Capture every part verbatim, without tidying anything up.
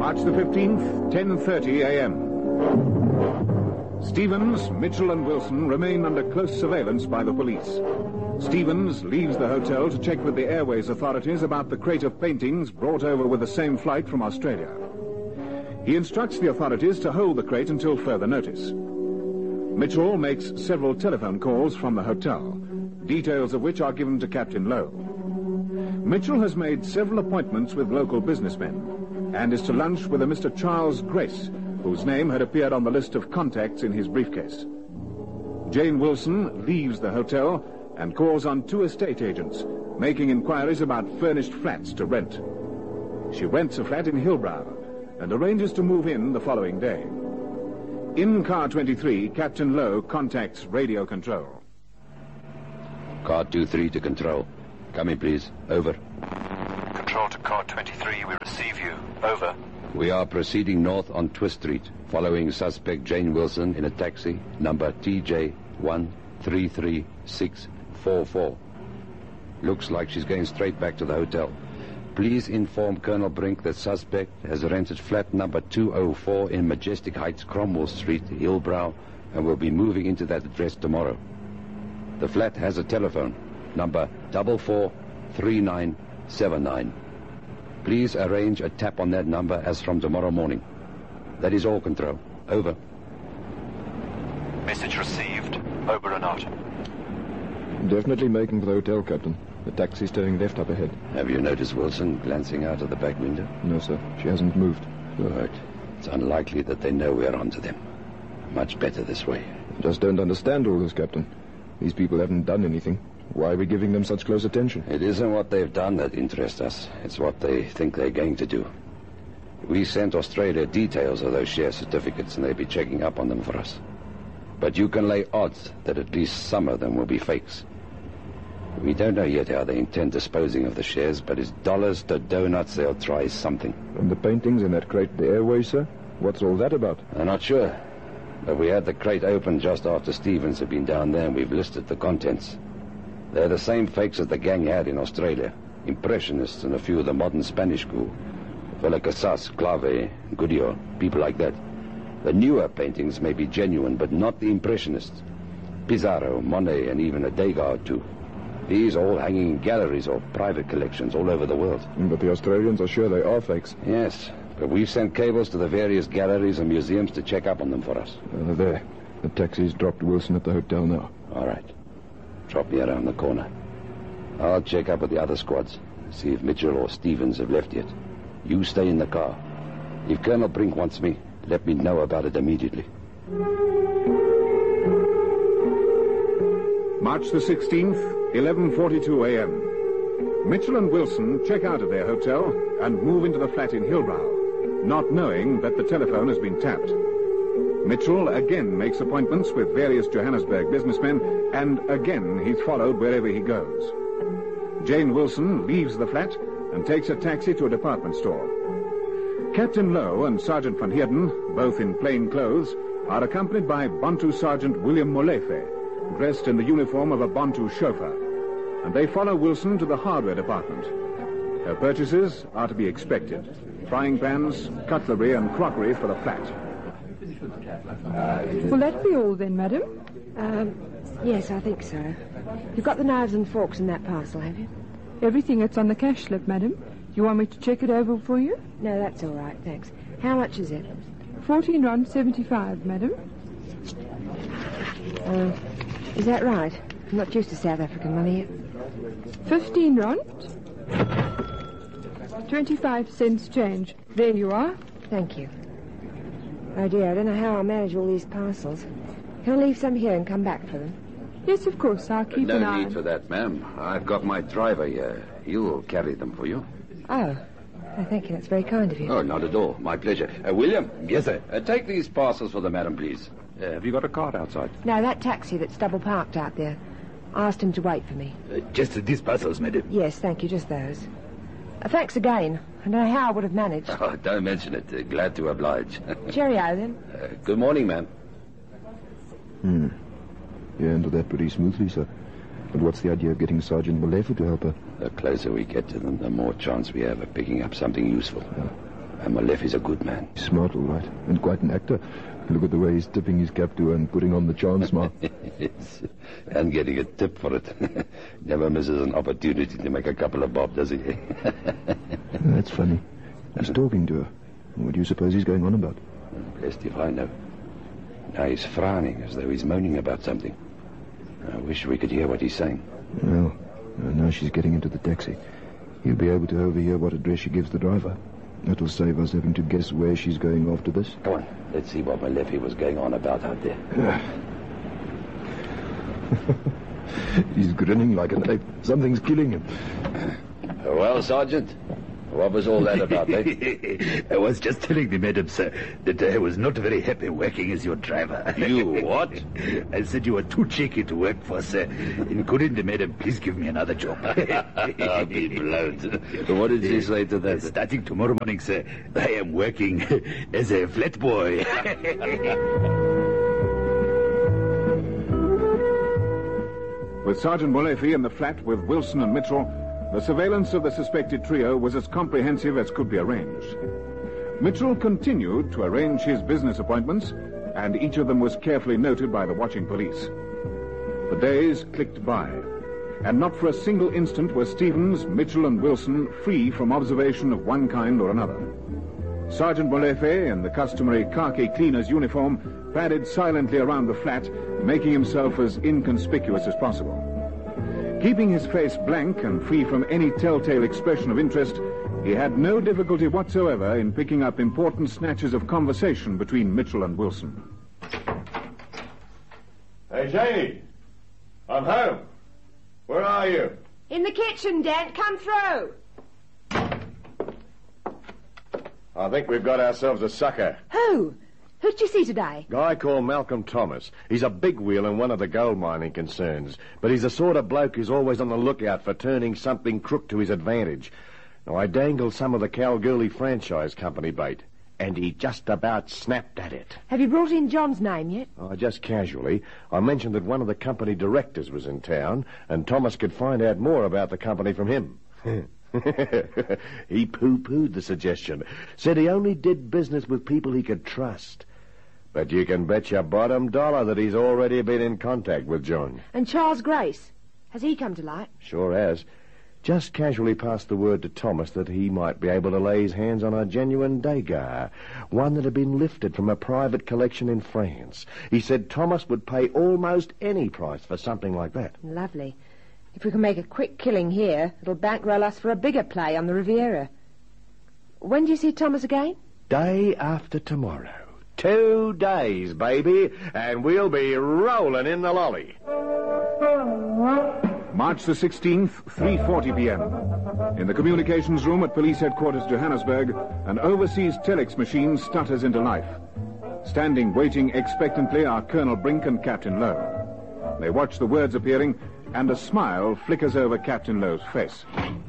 March the fifteenth, ten thirty a m Stevens, Mitchell and Wilson remain under close surveillance by the police. Stevens leaves the hotel to check with the airways authorities about the crate of paintings brought over with the same flight from Australia. He instructs the authorities to hold the crate until further notice. Mitchell makes several telephone calls from the hotel, details of which are given to Captain Lowe. Mitchell has made several appointments with local businessmen and is to lunch with a Mister Charles Grace, whose name had appeared on the list of contacts in his briefcase. Jane Wilson leaves the hotel and calls on two estate agents, making inquiries about furnished flats to rent. She rents a flat in Hillbrow and arranges to move in the following day. In car twenty-three, Captain Lowe contacts radio control. Car two three to control. Come in, please. Over. Control to car twenty-three, we receive you. Over. We are proceeding north on Twist Street, following suspect Jane Wilson in a taxi, number T J one three three six four four. Looks like she's going straight back to the hotel. Please inform Colonel Brink that suspect has rented flat number two oh four in Majestic Heights, Cromwell Street, Hillbrow, and will be moving into that address tomorrow. The flat has a telephone, number four four three nine seven nine. Please arrange a tap on that number as from tomorrow morning. That is all, Control. Over. Message received. Over and out. Definitely making for the hotel, Captain. The taxi's turning left up ahead. Have you noticed Wilson glancing out of the back window? No, sir. She hasn't moved. Good. It's unlikely that they know we're onto them. Much better this way. I just don't understand all this, Captain. These people haven't done anything. Why are we giving them such close attention? It isn't what they've done that interests us. It's what they think they're going to do. We sent Australia details of those share certificates, and they'll be checking up on them for us. But you can lay odds that at least some of them will be fakes. We don't know yet how they intend disposing of the shares, but it's dollars to donuts they'll try something. And the paintings in that crate, the airways, sir? What's all that about? I'm not sure. But we had the crate open just after Stevens had been down there, and we've listed the contents. They're the same fakes as the gang had in Australia. Impressionists and a few of the modern Spanish school. Velázquez, Clave, Gudillo, people like that. The newer paintings may be genuine, but not the Impressionists. Pizarro, Monet, and even a Degas or two. These all hanging in galleries or private collections all over the world. But the Australians are sure they are fakes. Yes, but we've sent cables to the various galleries and museums to check up on them for us. Uh, there. The taxi's dropped Wilson at the hotel now. All right. Drop me around the corner. I'll check up with the other squads, see if Mitchell or Stevens have left yet. You stay in the car. If Colonel Brink wants me, let me know about it immediately. March the sixteenth, eleven forty-two a m Mitchell and Wilson check out of their hotel and move into the flat in Hillbrow, not knowing that the telephone has been tapped. Mitchell again makes appointments with various Johannesburg businessmen, and again he's followed wherever he goes. Jane Wilson leaves the flat and takes a taxi to a department store. Captain Lowe and Sergeant Van Heerden, both in plain clothes, are accompanied by Bantu Sergeant William Molefe, dressed in the uniform of a Bantu chauffeur, and they follow Wilson to the hardware department. Her purchases are to be expected: frying pans, cutlery, and crockery for the flat. Will that be all then, madam? Um, yes, I think so. You've got the knives and forks in that parcel, have you? Everything that's on the cash slip, madam. You want me to check it over for you? No, that's all right, thanks. How much is it? Fourteen rand seventy-five, madam. Uh, is that right? I'm not used to South African money yet. Fifteen rand. Twenty-five cents change. There you are. Thank you. Oh, dear, I don't know how I'll manage all these parcels. Can I leave some here and come back for them? Yes, of course. I'll keep no an eye. No need for that, ma'am. I've got my driver here. He'll carry them for you. Oh. oh, thank you. That's very kind of you. Oh, not at all. My pleasure. Uh, William? Yes, sir. Uh, take these parcels for the madam, please. Uh, have you got a card outside? No, that taxi that's double parked out there. I asked him to wait for me. Uh, just these parcels, madam? Yes, thank you. Just those. Uh, thanks again. I don't know how I would have managed. Oh, don't mention it. Uh, glad to oblige. Cheerio, then. Uh, good morning, ma'am. Hmm. You handled that pretty smoothly, sir. But what's the idea of getting Sergeant Molefe to help her? The closer we get to them, the more chance we have of picking up something useful. Yeah. And Molefi's a good man. Smart, all right. And quite an actor. Look at the way he's tipping his cap to her and putting on the charm smile. Yes. And getting a tip for it. Never misses an opportunity to make a couple of bob, does he? That's funny. He's talking to her. What do you suppose he's going on about? Blessed if I know. Now he's frowning as though he's moaning about something. I wish we could hear what he's saying. Well, now she's getting into the taxi. He'll be able to overhear what address she gives the driver. That will save us having to guess where she's going after this. Come on, let's see what Molefi was going on about out there. He's grinning like an ape. Something's killing him. Well, Sergeant, what was all that about, eh? I was just telling the madam, sir, that I was not very happy working as your driver. You what? I said you were too cheeky to work for, sir. And couldn't the madam please give me another job? I'll be blowed. What did she say to that? Starting tomorrow morning, sir, I am working as a flat boy. With Sergeant Molefi in the flat with Wilson and Mitchell, the surveillance of the suspected trio was as comprehensive as could be arranged. Mitchell continued to arrange his business appointments, and each of them was carefully noted by the watching police. The days clicked by, and not for a single instant were Stevens, Mitchell, and Wilson free from observation of one kind or another. Sergeant Molefi, in the customary khaki cleaner's uniform, padded silently around the flat, making himself as inconspicuous as possible. Keeping his face blank and free from any telltale expression of interest, he had no difficulty whatsoever in picking up important snatches of conversation between Mitchell and Wilson. Hey, Janie! I'm home. Where are you? In the kitchen, Dent. Come through. I think we've got ourselves a sucker. Who? Who did you see today? Guy called Malcolm Thomas. He's a big wheel in one of the gold mining concerns, but he's the sort of bloke who's always on the lookout for turning something crook to his advantage. Now, I dangled some of the Kalgoorlie Franchise Company bait, and he just about snapped at it. Have you brought in John's name yet? Oh, just casually. I mentioned that one of the company directors was in town, and Thomas could find out more about the company from him. He pooh-poohed the suggestion, said he only did business with people he could trust. But you can bet your bottom dollar that he's already been in contact with John. And Charles Grace? Has he come to light? Sure has. Just casually passed the word to Thomas that he might be able to lay his hands on a genuine Degas, one that had been lifted from a private collection in France. He said Thomas would pay almost any price for something like that. Lovely. If we can make a quick killing here, it'll bankroll us for a bigger play on the Riviera. When do you see Thomas again? Day after tomorrow. Two days, baby, and we'll be rolling in the lolly. March the sixteenth, three forty p.m. In the communications room at police headquarters Johannesburg, an overseas telex machine stutters into life. Standing waiting expectantly are Colonel Brink and Captain Lowe. They watch the words appearing, and a smile flickers over Captain Lowe's face.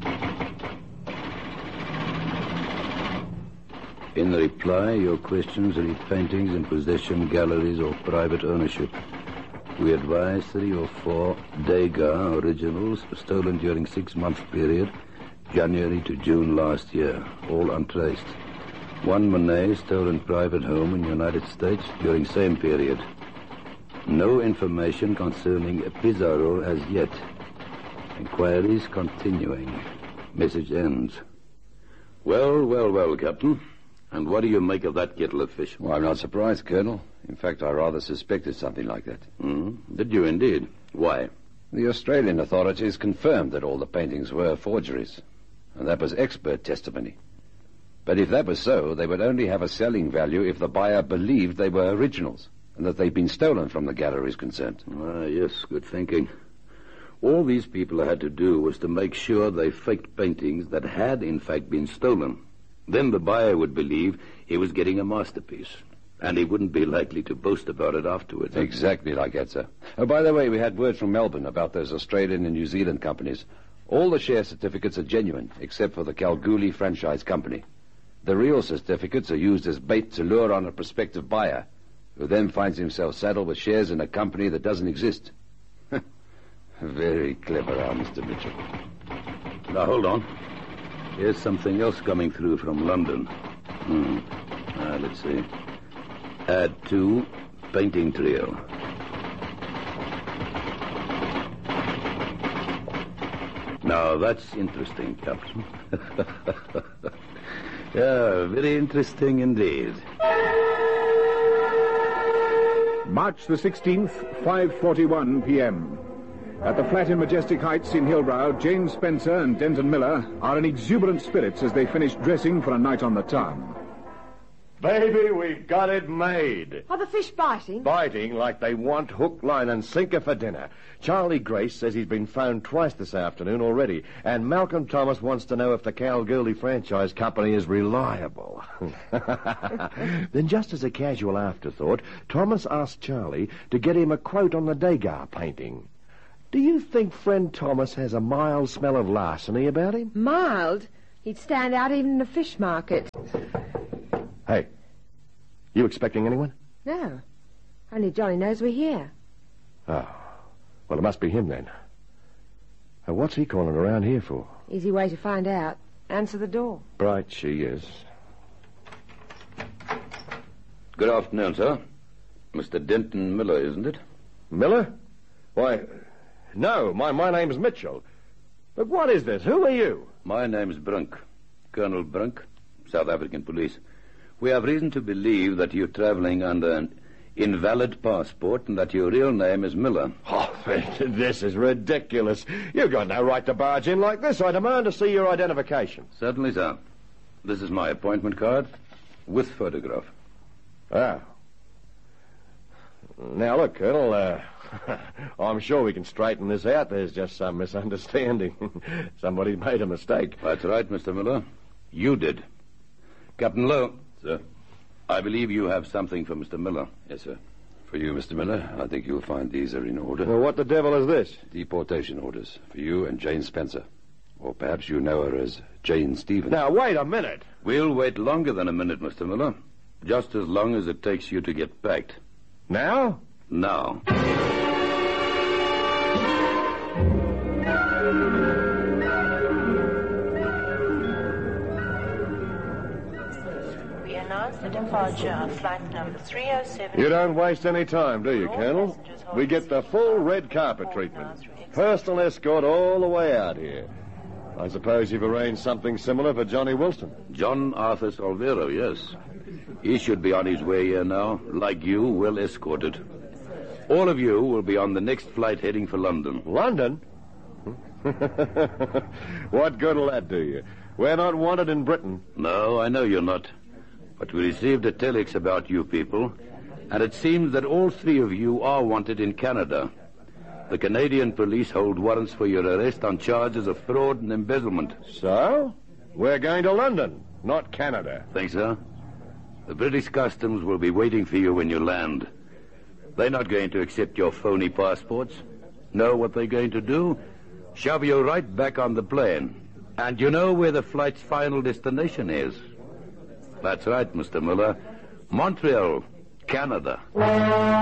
In reply, your questions read paintings in possession, galleries, or private ownership. We advise three or four Degas originals stolen during six-month period, January to June last year, all untraced. One Monet stolen private home in the United States during same period. No information concerning Pizarro as yet. Inquiries continuing. Message ends. Well, well, well, Captain. And what do you make of that kettle of fish? Well, I'm not surprised, Colonel. In fact, I rather suspected something like that. Mm-hmm. Did you indeed? Why? The Australian authorities confirmed that all the paintings were forgeries. And that was expert testimony. But if that was so, they would only have a selling value if the buyer believed they were originals and that they'd been stolen from the galleries concerned. Ah, yes, good thinking. All these people had to do was to make sure they faked paintings that had, in fact, been stolen. Then the buyer would believe he was getting a masterpiece, and he wouldn't be likely to boast about it afterwards. Exactly like that, sir. Oh, by the way, we had word from Melbourne about those Australian and New Zealand companies. All the share certificates are genuine, except for the Kalgoorlie Franchise Company. The real certificates are used as bait to lure on a prospective buyer, who then finds himself saddled with shares in a company that doesn't exist. Very clever, our Mister Mitchell. Now, hold on. Here's something else coming through from London. Hmm. Uh, let's see. Add to painting trio. Now, that's interesting, Captain. Yeah, very interesting indeed. March the sixteenth, five forty-one p.m. At the flat in Majestic Heights in Hillbrow, Jane Spencer and Denton Miller are in exuberant spirits as they finish dressing for a night on the town. Baby, we've got it made. Are the fish biting? Biting like they want hook, line, and sinker for dinner. Charlie Grace says he's been phoned twice this afternoon already, and Malcolm Thomas wants to know if the Kalgoorlie Franchise Company is reliable. Then, just as a casual afterthought, Thomas asked Charlie to get him a quote on the Degas painting. Do you think friend Thomas has a mild smell of larceny about him? Mild? He'd stand out even in a fish market. Hey, you expecting anyone? No. Only Johnny knows we're here. Oh, well, it must be him then. Now, what's he calling around here for? Easy way to find out. Answer the door. Bright she is. Good afternoon, sir. Mister Denton Miller, isn't it? Miller? Why, no, my, my name's Mitchell. Look, what is this? Who are you? My name's Brunk. Colonel Brunk, South African Police. We have reason to believe that you're traveling under an invalid passport and that your real name is Miller. Oh, this is ridiculous. You've got no right to barge in like this. I demand to see your identification. Certainly, sir. This is my appointment card with photograph. Ah. Now, look, Colonel, uh, I'm sure we can straighten this out. There's just some misunderstanding. Somebody made a mistake. That's right, Mister Miller. You did. Captain Lowe. Sir? I believe you have something for Mister Miller. Yes, sir. For you, Mister Miller, I think you'll find these are in order. Well, what the devil is this? Deportation orders for you and Jane Spencer. Or perhaps you know her as Jane Stevens. Now, wait a minute. We'll wait longer than a minute, Mister Miller. Just as long as it takes you to get packed. Now? Now. The departure of flight number three oh seven. You don't waste any time, do you, Colonel? We get the full red carpet treatment. Personal escort all the way out here. I suppose you've arranged something similar for Johnny Wilson. John Arthur Salvero, yes. He should be on his way here now, like you, well escorted. All of you will be on the next flight heading for London. London? What good'll that do you? We're not wanted in Britain. No, I know you're not. But we received a telex about you people, and it seems that all three of you are wanted in Canada. The Canadian police hold warrants for your arrest on charges of fraud and embezzlement. So? We're going to London, not Canada. Think so? The British Customs will be waiting for you when you land. They're not going to accept your phony passports. Know what they're going to do? Shove you right back on the plane. And you know where the flight's final destination is? That's right, Mister Miller. Montreal, Canada.